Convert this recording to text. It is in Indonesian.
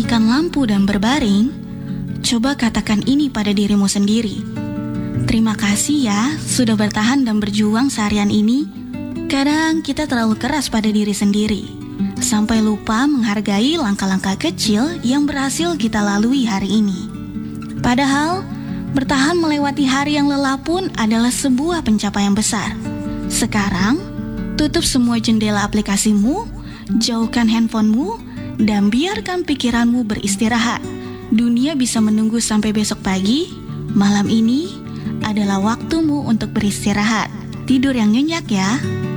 mematikan lampu dan berbaring, coba katakan ini pada dirimu sendiri. Terima kasih ya sudah bertahan dan berjuang seharian ini. Kadang kita terlalu keras pada diri sendiri, sampai lupa menghargai langkah-langkah kecil yang berhasil kita lalui hari ini. Padahal, bertahan melewati hari yang lelah pun adalah sebuah pencapaian besar. Sekarang, tutup semua jendela aplikasimu, jauhkan handphonemu, dan biarkan pikiranmu beristirahat. Dunia bisa menunggu sampai besok pagi. Malam ini adalah waktumu untuk beristirahat. Tidur yang nyenyak ya.